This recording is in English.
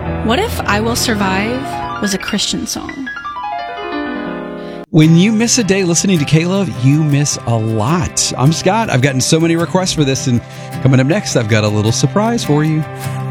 What if I Will Survive was a Christian song? When you miss a day listening to K-Love, you miss a lot. I'm Scott. I've gotten so many requests for this, and coming up next, I've got a little surprise for you.